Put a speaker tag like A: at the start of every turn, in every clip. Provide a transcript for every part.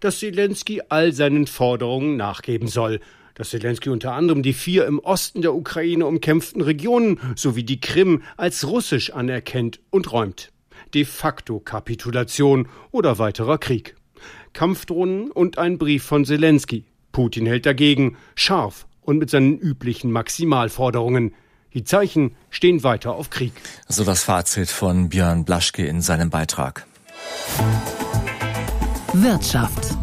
A: dass Selenskyj all seinen Forderungen nachgeben soll. Dass Selenskyj unter anderem die 4 im Osten der Ukraine umkämpften Regionen sowie die Krim als russisch anerkennt und räumt. De facto Kapitulation oder weiterer Krieg. Kampfdrohnen und ein Brief von Selenskyj. Putin hält dagegen, scharf und mit seinen üblichen Maximalforderungen. Die Zeichen stehen weiter auf Krieg.
B: So das Fazit von Björn Blaschke in seinem Beitrag.
C: Wirtschaft.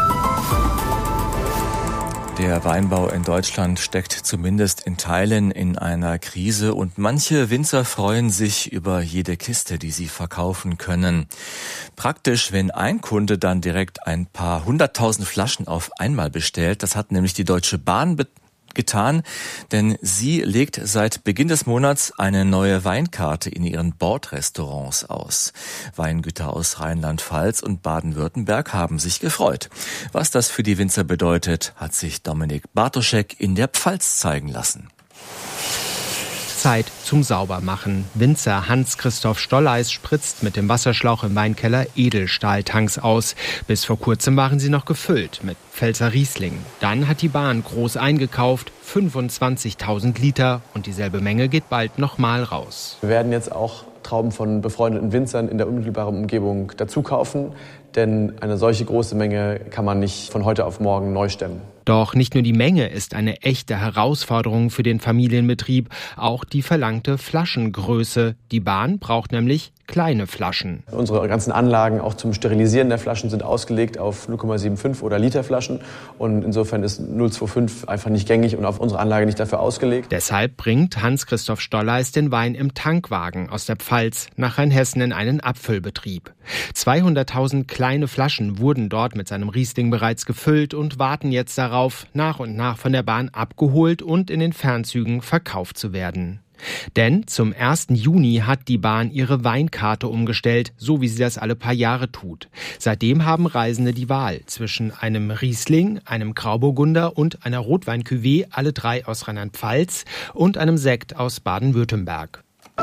B: Der Weinbau in Deutschland steckt zumindest in Teilen in einer Krise und manche Winzer freuen sich über jede Kiste, die sie verkaufen können. Praktisch, wenn ein Kunde dann direkt ein paar 100.000 Flaschen auf einmal bestellt. Das hat nämlich die Deutsche Bahn getan, denn sie legt seit Beginn des Monats eine neue Weinkarte in ihren Bordrestaurants aus. Weingüter aus Rheinland-Pfalz und Baden-Württemberg haben sich gefreut. Was das für die Winzer bedeutet, hat sich Dominik Bartoschek in der Pfalz zeigen lassen.
D: Zeit zum Saubermachen. Winzer Hans-Christoph Stolleis spritzt mit dem Wasserschlauch im Weinkeller Edelstahltanks aus. Bis vor kurzem waren sie noch gefüllt mit Pfälzer Riesling. Dann hat die Bahn groß eingekauft, 25.000 Liter, und dieselbe Menge geht bald nochmal raus.
E: Wir werden jetzt auch Trauben von befreundeten Winzern in der unmittelbaren Umgebung dazu kaufen, denn eine solche große Menge kann man nicht von heute auf morgen neu stemmen.
D: Doch nicht nur die Menge ist eine echte Herausforderung für den Familienbetrieb, auch die verlangte Flaschengröße. Die Bahn braucht nämlich kleine Flaschen.
E: Unsere ganzen Anlagen auch zum Sterilisieren der Flaschen sind ausgelegt auf 0,75 oder Liter Flaschen und insofern ist 0,25 einfach nicht gängig und auf unsere Anlage nicht dafür ausgelegt.
D: Deshalb bringt Hans-Christoph Stolleis den Wein im Tankwagen aus der Pfalz nach Rheinhessen in einen Abfüllbetrieb. 200.000 kleine Flaschen wurden dort mit seinem Riesling bereits gefüllt und warten jetzt darauf, nach und nach von der Bahn abgeholt und in den Fernzügen verkauft zu werden. Denn zum 1. Juni hat die Bahn ihre Weinkarte umgestellt, so wie sie das alle paar Jahre tut. Seitdem haben Reisende die Wahl zwischen einem Riesling, einem Grauburgunder und einer Rotwein-Cuvée, alle 3 aus Rheinland-Pfalz, und einem Sekt aus Baden-Württemberg.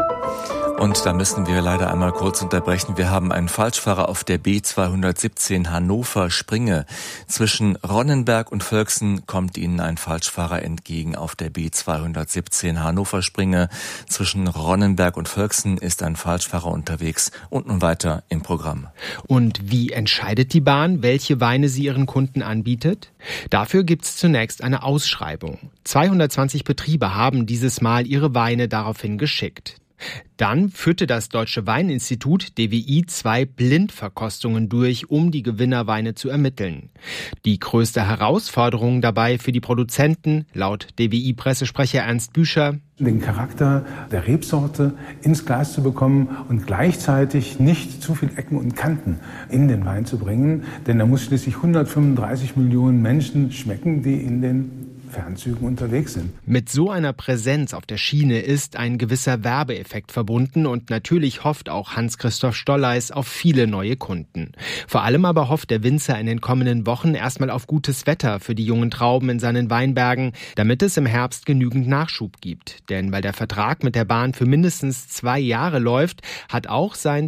B: Und da müssen wir leider einmal kurz unterbrechen. Wir haben einen Falschfahrer auf der B217 Hannover-Springe. Zwischen Ronnenberg und Völksen kommt Ihnen ein Falschfahrer entgegen auf der B217 Hannover-Springe. Zwischen Ronnenberg und Völksen ist ein Falschfahrer unterwegs. Und nun weiter im Programm.
D: Und wie entscheidet die Bahn, welche Weine sie ihren Kunden anbietet? Dafür gibt's zunächst eine Ausschreibung. 220 Betriebe haben dieses Mal ihre Weine daraufhin geschickt. Dann führte das Deutsche Weininstitut DWI 2 Blindverkostungen durch, um die Gewinnerweine zu ermitteln. Die größte Herausforderung dabei für die Produzenten, laut DWI-Pressesprecher Ernst Büscher:
F: den Charakter der Rebsorte ins Glas zu bekommen und gleichzeitig nicht zu viel Ecken und Kanten in den Wein zu bringen. Denn er muss schließlich 135 Millionen Menschen schmecken, die in den Fernzügen unterwegs sind.
D: Mit so einer Präsenz auf der Schiene ist ein gewisser Werbeeffekt verbunden und natürlich hofft auch Hans-Christoph Stolleis auf viele neue Kunden. Vor allem aber hofft der Winzer in den kommenden Wochen erstmal auf gutes Wetter für die jungen Trauben in seinen Weinbergen, damit es im Herbst genügend Nachschub gibt. Denn weil der Vertrag mit der Bahn für mindestens 2 Jahre läuft, hat auch sein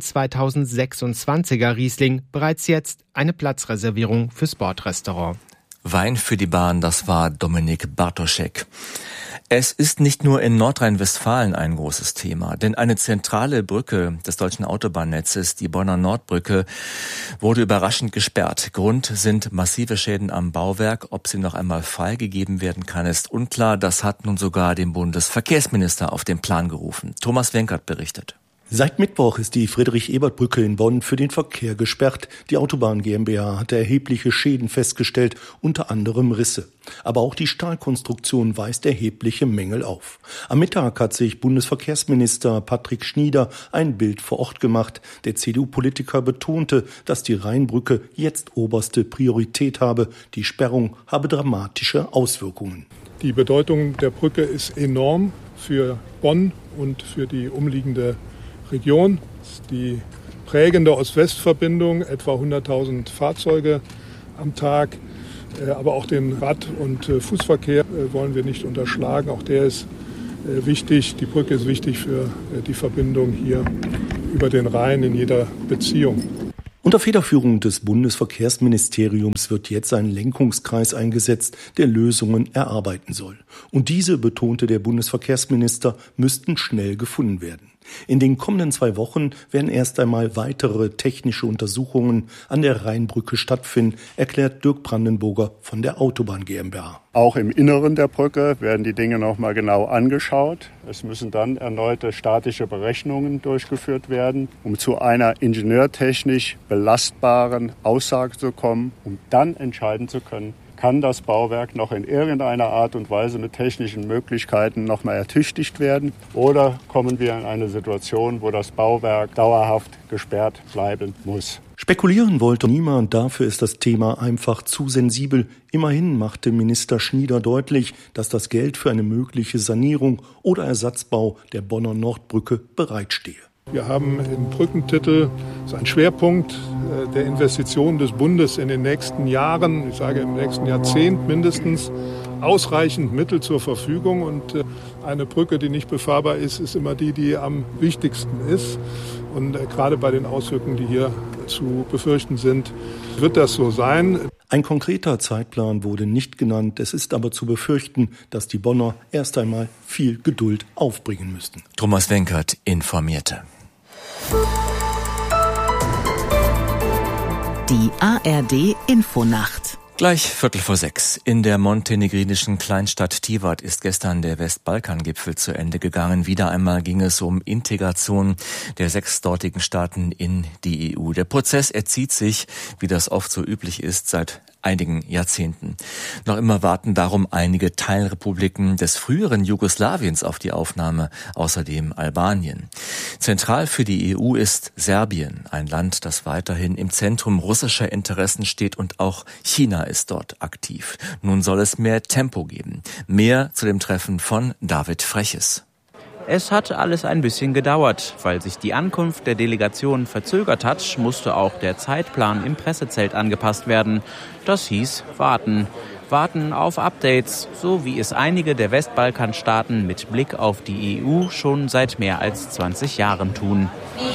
D: 2026er Riesling bereits jetzt eine Platzreservierung fürs Bordrestaurant.
B: Wein für die Bahn, das war Dominik Bartoschek. Es ist nicht nur in Nordrhein-Westfalen ein großes Thema, denn eine zentrale Brücke des deutschen Autobahnnetzes, die Bonner Nordbrücke, wurde überraschend gesperrt. Grund sind massive Schäden am Bauwerk. Ob sie noch einmal freigegeben werden kann, ist unklar. Das hat nun sogar den Bundesverkehrsminister auf den Plan gerufen. Thomas Wenkert berichtet.
G: Seit Mittwoch ist die Friedrich-Ebert-Brücke in Bonn für den Verkehr gesperrt. Die Autobahn GmbH hatte erhebliche Schäden festgestellt, unter anderem Risse. Aber auch die Stahlkonstruktion weist erhebliche Mängel auf. Am Mittag hat sich Bundesverkehrsminister Patrick Schnieder ein Bild vor Ort gemacht. Der CDU-Politiker betonte, dass die Rheinbrücke jetzt oberste Priorität habe. Die Sperrung habe dramatische Auswirkungen.
H: Die Bedeutung der Brücke ist enorm für Bonn und für die umliegende Region. Die prägende Ost-West-Verbindung, etwa 100.000 Fahrzeuge am Tag, aber auch den Rad- und Fußverkehr wollen wir nicht unterschlagen. Auch der ist wichtig. Die Brücke ist wichtig für die Verbindung hier über den Rhein in jeder Beziehung.
G: Unter Federführung des Bundesverkehrsministeriums wird jetzt ein Lenkungskreis eingesetzt, der Lösungen erarbeiten soll. Und diese, betonte der Bundesverkehrsminister, müssten schnell gefunden werden. In den kommenden 2 Wochen werden erst einmal weitere technische Untersuchungen an der Rheinbrücke stattfinden, erklärt Dirk Brandenburger von der Autobahn GmbH.
C: Auch im Inneren der Brücke werden die Dinge noch mal genau angeschaut. Es müssen dann erneute statische Berechnungen durchgeführt werden, um zu einer ingenieurtechnisch belastbaren Aussage zu kommen, um dann entscheiden zu können, kann das Bauwerk noch in irgendeiner Art und Weise mit technischen Möglichkeiten noch mal ertüchtigt werden oder kommen wir in eine Situation, wo das Bauwerk dauerhaft gesperrt bleiben muss.
G: Spekulieren wollte niemand, dafür ist das Thema einfach zu sensibel. Immerhin machte Minister Schnieder deutlich, dass das Geld für eine mögliche Sanierung oder Ersatzbau der Bonner Nordbrücke bereitstehe.
H: Wir haben im Brückentitel, das ist ein Schwerpunkt der Investitionen des Bundes in den nächsten Jahren, ich sage im nächsten Jahrzehnt mindestens, ausreichend Mittel zur Verfügung. Und eine Brücke, die nicht befahrbar ist, ist immer die am wichtigsten ist. Und gerade bei den Auswirkungen, die hier zu befürchten sind, wird das so sein.
G: Ein konkreter Zeitplan wurde nicht genannt. Es ist aber zu befürchten, dass die Bonner erst einmal viel Geduld aufbringen müssten.
B: Thomas Wenkert informierte.
I: Die ARD Infonacht.
B: Gleich 5:45. In der montenegrinischen Kleinstadt Tivat ist gestern der Westbalkan-Gipfel zu Ende gegangen. Wieder einmal ging es um Integration der 6 dortigen Staaten in die EU. Der Prozess erzieht sich, wie das oft so üblich ist, seit einigen Jahrzehnten. Noch immer warten darum einige Teilrepubliken des früheren Jugoslawiens auf die Aufnahme, außerdem Albanien. Zentral für die EU ist Serbien, ein Land, das weiterhin im Zentrum russischer Interessen steht, und auch China ist dort aktiv. Nun soll es mehr Tempo geben. Mehr zu dem Treffen von David Freches.
J: Es hat alles ein bisschen gedauert. Weil sich die Ankunft der Delegation verzögert hat, musste auch der Zeitplan im Pressezelt angepasst werden. Das hieß warten. Warten auf Updates, so wie es einige der Westbalkanstaaten mit Blick auf die EU schon seit mehr als 20 Jahren tun.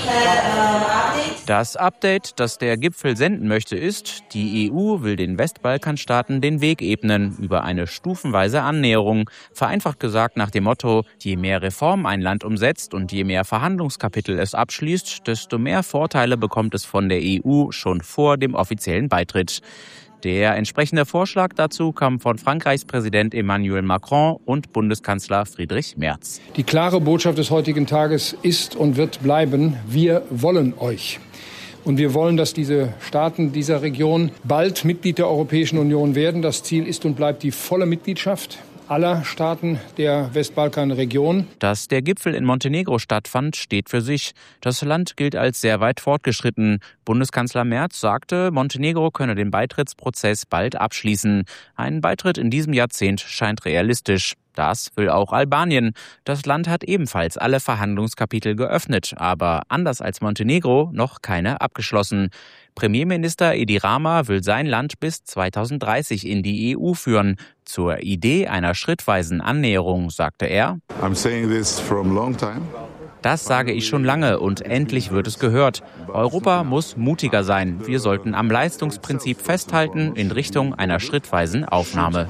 J: Das Update, das der Gipfel senden möchte, ist, die EU will den Westbalkanstaaten den Weg ebnen über eine stufenweise Annäherung. Vereinfacht gesagt nach dem Motto, je mehr Reformen ein Land umsetzt und je mehr Verhandlungskapitel es abschließt, desto mehr Vorteile bekommt es von der EU schon vor dem offiziellen Beitritt. Der entsprechende Vorschlag dazu kam von Frankreichs Präsident Emmanuel Macron und Bundeskanzler Friedrich Merz.
K: Die klare Botschaft des heutigen Tages ist und wird bleiben: Wir wollen euch. Und wir wollen, dass diese Staaten dieser Region bald Mitglied der Europäischen Union werden. Das Ziel ist und bleibt die volle Mitgliedschaft aller Staaten der Westbalkanregion.
J: Dass der Gipfel in Montenegro stattfand, steht für sich. Das Land gilt als sehr weit fortgeschritten. Bundeskanzler Merz sagte, Montenegro könne den Beitrittsprozess bald abschließen. Ein Beitritt in diesem Jahrzehnt scheint realistisch. Das will auch Albanien. Das Land hat ebenfalls alle Verhandlungskapitel geöffnet, aber anders als Montenegro noch keine abgeschlossen. Premierminister Edi Rama will sein Land bis 2030 in die EU führen. Zur Idee einer schrittweisen Annäherung sagte er: Das sage ich schon lange und endlich wird es gehört. Europa muss mutiger sein. Wir sollten am Leistungsprinzip festhalten in Richtung einer schrittweisen Aufnahme.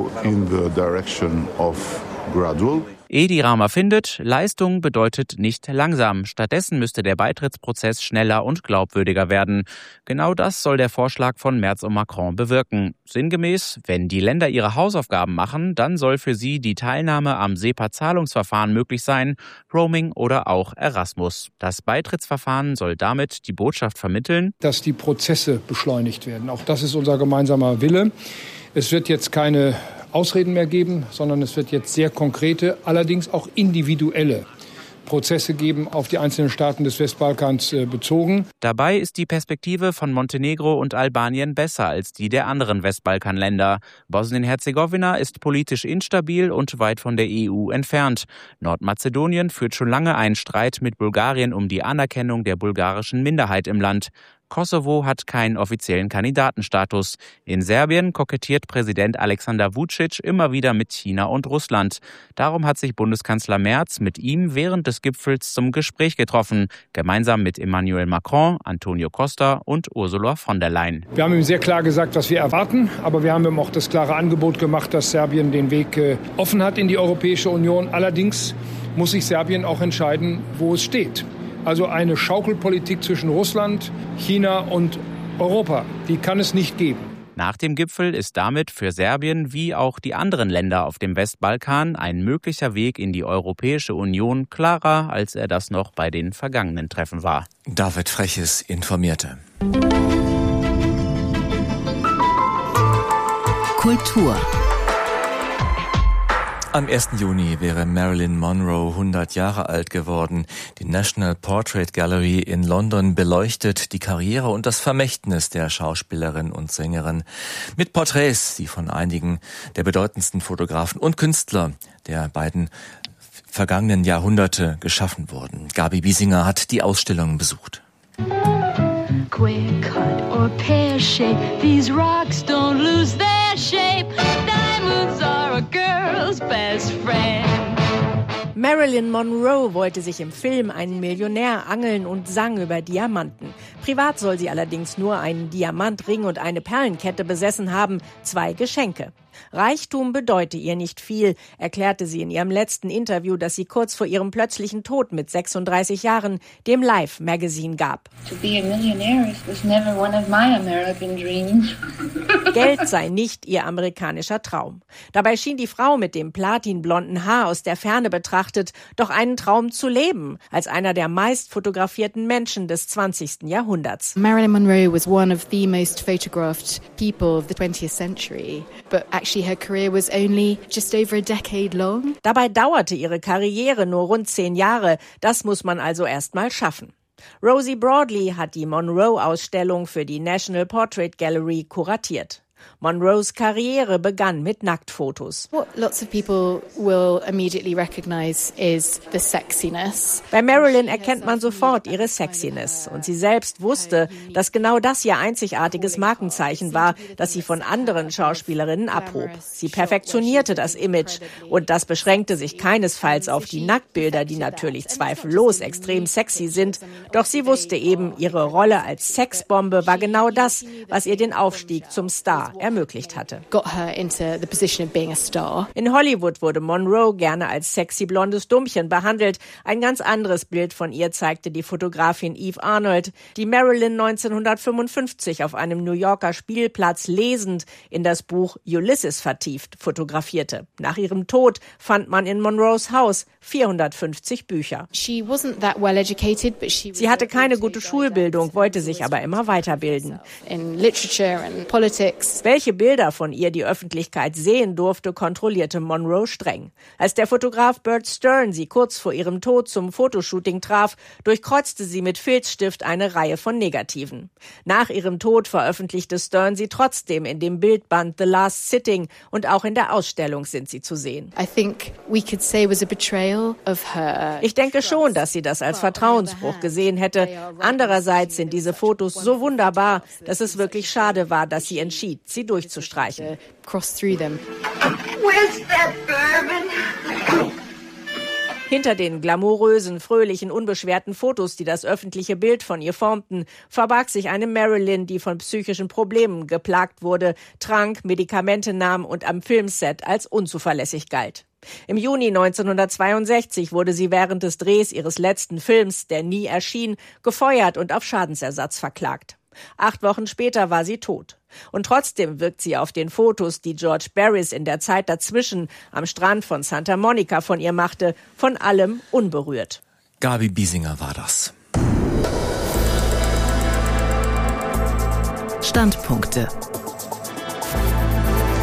J: Edi Rama findet, Leistung bedeutet nicht langsam. Stattdessen müsste der Beitrittsprozess schneller und glaubwürdiger werden. Genau das soll der Vorschlag von Merz und Macron bewirken. Sinngemäß, wenn die Länder ihre Hausaufgaben machen, dann soll für sie die Teilnahme am SEPA-Zahlungsverfahren möglich sein, Roaming oder auch Erasmus. Das Beitrittsverfahren soll damit die Botschaft vermitteln,
K: dass die Prozesse beschleunigt werden. Auch das ist unser gemeinsamer Wille. Es wird jetzt keine Ausreden mehr geben, sondern es wird jetzt sehr konkrete, allerdings auch individuelle Prozesse geben, auf die einzelnen Staaten des Westbalkans bezogen.
J: Dabei ist die Perspektive von Montenegro und Albanien besser als die der anderen Westbalkanländer. Bosnien-Herzegowina ist politisch instabil und weit von der EU entfernt. Nordmazedonien führt schon lange einen Streit mit Bulgarien um die Anerkennung der bulgarischen Minderheit im Land. Kosovo hat keinen offiziellen Kandidatenstatus. In Serbien kokettiert Präsident Aleksandar Vučić immer wieder mit China und Russland. Darum hat sich Bundeskanzler Merz mit ihm während des Gipfels zum Gespräch getroffen, gemeinsam mit Emmanuel Macron, Antonio Costa und Ursula von der Leyen.
K: Wir haben ihm sehr klar gesagt, was wir erwarten, aber wir haben ihm auch das klare Angebot gemacht, dass Serbien den Weg offen hat in die Europäische Union. Allerdings muss sich Serbien auch entscheiden, wo es steht. Also eine Schaukelpolitik zwischen Russland, China und Europa, die kann es nicht geben.
J: Nach dem Gipfel ist damit für Serbien wie auch die anderen Länder auf dem Westbalkan ein möglicher Weg in die Europäische Union klarer, als er das noch bei den vergangenen Treffen war.
B: David Freches informierte.
I: Kultur.
B: Am 1. Juni wäre Marilyn Monroe 100 Jahre alt geworden. Die National Portrait Gallery in London beleuchtet die Karriere und das Vermächtnis der Schauspielerin und Sängerin mit Porträts, die von einigen der bedeutendsten Fotografen und Künstler der beiden vergangenen Jahrhunderte geschaffen wurden. Gabi Biesinger hat die Ausstellung besucht.
L: Square cut or pear shape, these rocks don't lose their shape. Diamonds are a girl's best friend.
M: Marilyn Monroe wollte sich im Film einen Millionär angeln und sang über Diamanten. Privat soll sie allerdings nur einen Diamantring und eine Perlenkette besessen haben, 2 Geschenke. Reichtum bedeute ihr nicht viel, erklärte sie in ihrem letzten Interview, das sie kurz vor ihrem plötzlichen Tod mit 36 Jahren dem Life Magazine gab.
L: To be a millionaire was never one of my American dreams.
M: Geld sei nicht ihr amerikanischer Traum. Dabei schien die Frau mit dem platinblonden Haar aus der Ferne betrachtet doch einen Traum zu leben, als einer der meist fotografierten Menschen des 20. Jahrhunderts.
N: Marilyn Monroe was one of the most photographed people of the 20th century, but actually her career was only just over a decade long.
M: Dabei dauerte ihre Karriere nur rund 10 Jahre. Das muss man also erst mal schaffen. Rosie Broadley hat die Monroe-Ausstellung für die National Portrait Gallery kuratiert. Monroes Karriere begann mit Nacktfotos.
N: What lots of people will immediately recognize is the sexiness.
M: Bei Marilyn erkennt man sofort ihre Sexiness. Und sie selbst wusste, dass genau das ihr einzigartiges Markenzeichen war, das sie von anderen Schauspielerinnen abhob. Sie perfektionierte das Image. Und das beschränkte sich keinesfalls auf die Nacktbilder, die natürlich zweifellos extrem sexy sind. Doch sie wusste eben, ihre Rolle als Sexbombe war genau das, was ihr den Aufstieg zum Star ermöglicht hatte. In Hollywood wurde Monroe gerne als sexy blondes Dummchen behandelt. Ein ganz anderes Bild von ihr zeigte die Fotografin Eve Arnold, die Marilyn 1955 auf einem New Yorker Spielplatz lesend in das Buch Ulysses vertieft fotografierte. Nach ihrem Tod fand man in Monroes Haus 450 Bücher. Sie hatte keine gute Schulbildung, wollte sich aber immer weiterbilden.
N: In literature and politics.
M: Welche Bilder von ihr die Öffentlichkeit sehen durfte, kontrollierte Monroe streng. Als der Fotograf Bert Stern sie kurz vor ihrem Tod zum Fotoshooting traf, durchkreuzte sie mit Filzstift eine Reihe von Negativen. Nach ihrem Tod veröffentlichte Stern sie trotzdem in dem Bildband The Last Sitting und auch in der Ausstellung sind sie zu sehen. Ich denke schon, dass sie das als Vertrauensbruch gesehen hätte. Andererseits sind diese Fotos so wunderbar, dass es wirklich schade war, dass sie entschied, sie durchzustreichen. Hinter den glamourösen, fröhlichen, unbeschwerten Fotos, die das öffentliche Bild von ihr formten, verbarg sich eine Marilyn, die von psychischen Problemen geplagt wurde, trank, Medikamente nahm und am Filmset als unzuverlässig galt. Im Juni 1962 wurde sie während des Drehs ihres letzten Films, der nie erschien, gefeuert und auf Schadensersatz verklagt. 8 Wochen später war sie tot. Und trotzdem wirkt sie auf den Fotos, die George Barris in der Zeit dazwischen am Strand von Santa Monica von ihr machte, von allem unberührt.
B: Gabi Biesinger war das.
I: Standpunkte.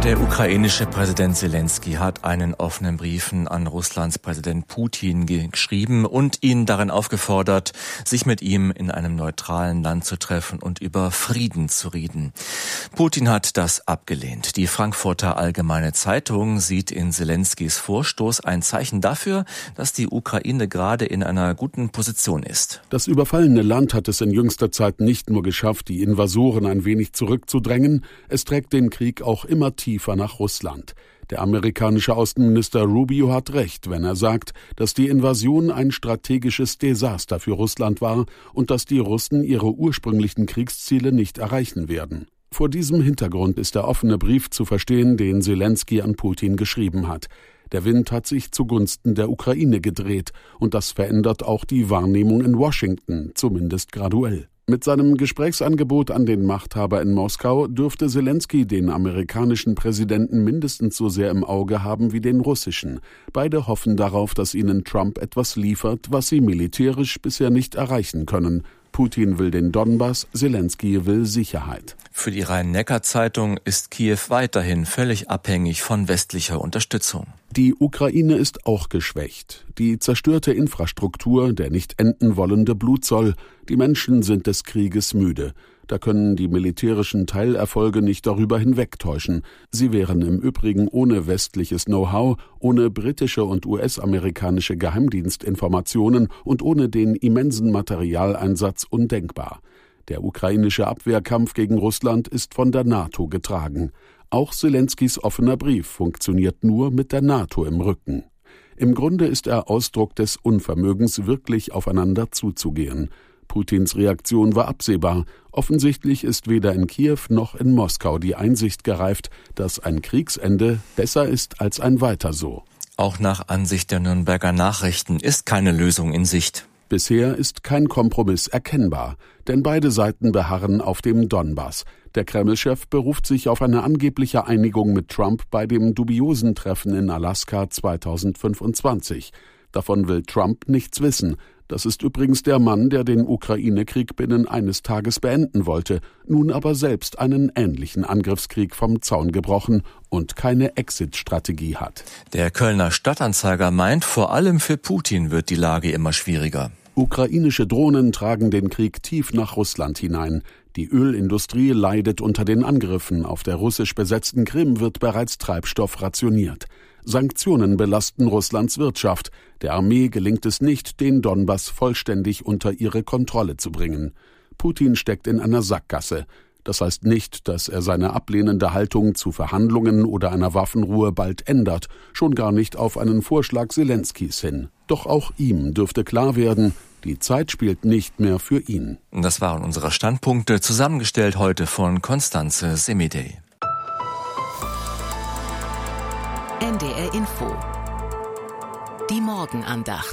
B: Der ukrainische Präsident Selenskyj hat einen offenen Brief an Russlands Präsident Putin geschrieben und ihn darin aufgefordert, sich mit ihm in einem neutralen Land zu treffen und über Frieden zu reden. Putin hat das abgelehnt. Die Frankfurter Allgemeine Zeitung sieht in Selenskys Vorstoß ein Zeichen dafür, dass die Ukraine gerade in einer guten Position ist.
O: Das überfallene Land hat es in jüngster Zeit nicht nur geschafft, die Invasoren ein wenig zurückzudrängen, es trägt den Krieg auch immer tiefer nach Russland. Der amerikanische Außenminister Rubio hat recht, wenn er sagt, dass die Invasion ein strategisches Desaster für Russland war und dass die Russen ihre ursprünglichen Kriegsziele nicht erreichen werden. Vor diesem Hintergrund ist der offene Brief zu verstehen, den Selenskyj an Putin geschrieben hat. Der Wind hat sich zugunsten der Ukraine gedreht und das verändert auch die Wahrnehmung in Washington, zumindest graduell. Mit seinem Gesprächsangebot an den Machthaber in Moskau dürfte Selenskyj den amerikanischen Präsidenten mindestens so sehr im Auge haben wie den russischen. Beide hoffen darauf, dass ihnen Trump etwas liefert, was sie militärisch bisher nicht erreichen können. Putin will den Donbass, Selenskyj will Sicherheit.
B: Für die Rhein-Neckar-Zeitung ist Kiew weiterhin völlig abhängig von westlicher Unterstützung.
O: Die Ukraine ist auch geschwächt. Die zerstörte Infrastruktur, der nicht enden wollende Blutzoll, die Menschen sind des Krieges müde. Da können die militärischen Teilerfolge nicht darüber hinwegtäuschen. Sie wären im Übrigen ohne westliches Know-how, ohne britische und US-amerikanische Geheimdienstinformationen und ohne den immensen Materialeinsatz undenkbar. Der ukrainische Abwehrkampf gegen Russland ist von der NATO getragen. Auch Selenskys offener Brief funktioniert nur mit der NATO im Rücken. Im Grunde ist er Ausdruck des Unvermögens, wirklich aufeinander zuzugehen. Putins Reaktion war absehbar. Offensichtlich ist weder in Kiew noch in Moskau die Einsicht gereift, dass ein Kriegsende besser ist als ein Weiter so.
B: Auch nach Ansicht der Nürnberger Nachrichten ist keine Lösung in Sicht.
O: Bisher ist kein Kompromiss erkennbar, denn beide Seiten beharren auf dem Donbass. Der Kreml-Chef beruft sich auf eine angebliche Einigung mit Trump bei dem dubiosen Treffen in Alaska 2025. Davon will Trump nichts wissen. Das ist übrigens der Mann, der den Ukraine-Krieg binnen eines Tages beenden wollte, nun aber selbst einen ähnlichen Angriffskrieg vom Zaun gebrochen und keine Exit-Strategie hat.
B: Der Kölner Stadtanzeiger meint, vor allem für Putin wird die Lage immer schwieriger.
O: Ukrainische Drohnen tragen den Krieg tief nach Russland hinein. Die Ölindustrie leidet unter den Angriffen. Auf der russisch besetzten Krim wird bereits Treibstoff rationiert. Sanktionen belasten Russlands Wirtschaft. Der Armee gelingt es nicht, den Donbass vollständig unter ihre Kontrolle zu bringen. Putin steckt in einer Sackgasse. Das heißt nicht, dass er seine ablehnende Haltung zu Verhandlungen oder einer Waffenruhe bald ändert, schon gar nicht auf einen Vorschlag Selenskys hin. Doch auch ihm dürfte klar werden, die Zeit spielt nicht mehr für ihn.
B: Das waren unsere Standpunkte, zusammengestellt heute von Constanze Semidey.
I: NDR Info. Die Morgenandacht.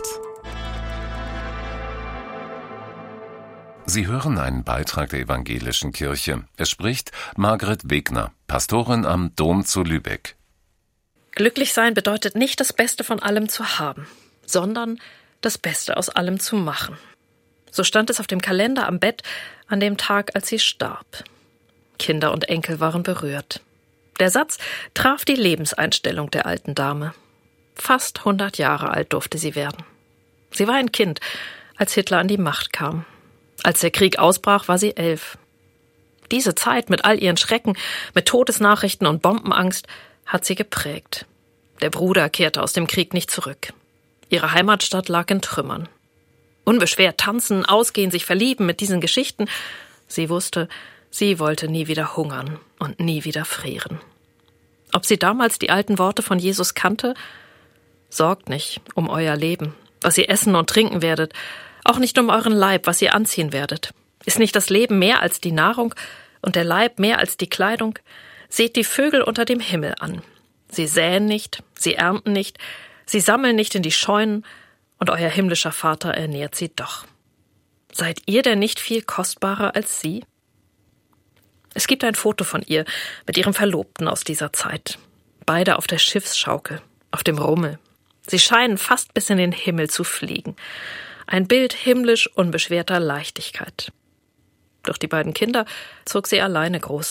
P: Sie hören einen Beitrag der Evangelischen Kirche. Es spricht Margret Wegner, Pastorin am Dom zu Lübeck.
Q: Glücklich sein bedeutet nicht, das Beste von allem zu haben, sondern das Beste aus allem zu machen. So stand es auf dem Kalender am Bett an dem Tag, als sie starb. Kinder und Enkel waren berührt. Der Satz traf die Lebenseinstellung der alten Dame. Fast 100 Jahre alt durfte sie werden. Sie war ein Kind, als Hitler an die Macht kam. Als der Krieg ausbrach, war sie 11. Diese Zeit mit all ihren Schrecken, mit Todesnachrichten und Bombenangst hat sie geprägt. Der Bruder kehrte aus dem Krieg nicht zurück. Ihre Heimatstadt lag in Trümmern. Unbeschwert tanzen, ausgehen, sich verlieben mit diesen Geschichten. Sie wusste, sie wollte nie wieder hungern und nie wieder frieren. Ob sie damals die alten Worte von Jesus kannte? Sorgt nicht um euer Leben, was ihr essen und trinken werdet, auch nicht um euren Leib, was ihr anziehen werdet. Ist nicht das Leben mehr als die Nahrung und der Leib mehr als die Kleidung? Seht die Vögel unter dem Himmel an. Sie säen nicht, sie ernten nicht, sie sammeln nicht in die Scheunen, und euer himmlischer Vater ernährt sie doch. Seid ihr denn nicht viel kostbarer als sie? Es gibt ein Foto von ihr mit ihrem Verlobten aus dieser Zeit. Beide auf der Schiffsschaukel, auf dem Rummel. Sie scheinen fast bis in den Himmel zu fliegen. Ein Bild himmlisch unbeschwerter Leichtigkeit. Doch die beiden Kinder zog sie alleine groß.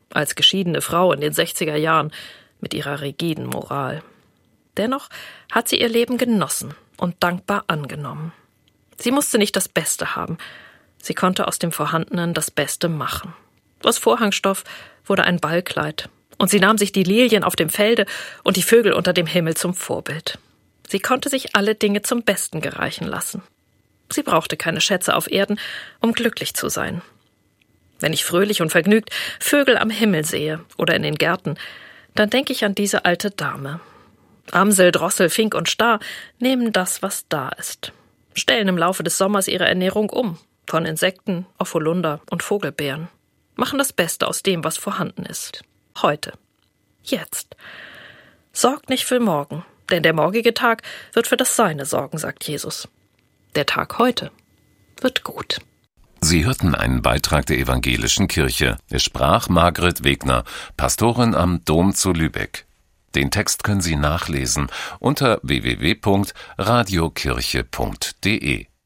Q: als geschiedene Frau in den 60er Jahren mit ihrer rigiden Moral. Dennoch hat sie ihr Leben genossen und dankbar angenommen. Sie musste nicht das Beste haben. Sie konnte aus dem Vorhandenen das Beste machen. Aus Vorhangstoff wurde ein Ballkleid. Und sie nahm sich die Lilien auf dem Felde und die Vögel unter dem Himmel zum Vorbild. Sie konnte sich alle Dinge zum Besten gereichen lassen. Sie brauchte keine Schätze auf Erden, um glücklich zu sein. Wenn ich fröhlich und vergnügt Vögel am Himmel sehe oder in den Gärten, dann denke ich an diese alte Dame. Amsel, Drossel, Fink und Star nehmen das, was da ist, stellen im Laufe des Sommers ihre Ernährung um, von Insekten auf Holunder und Vogelbeeren, machen das Beste aus dem, was vorhanden ist. Heute. Jetzt. Sorgt nicht für morgen, denn der morgige Tag wird für das Seine sorgen, sagt Jesus. Der Tag heute wird gut.
P: Sie hörten einen Beitrag der Evangelischen Kirche. Es sprach Margret Wegner, Pastorin am Dom zu Lübeck. Den Text können Sie nachlesen unter www.radiokirche.de.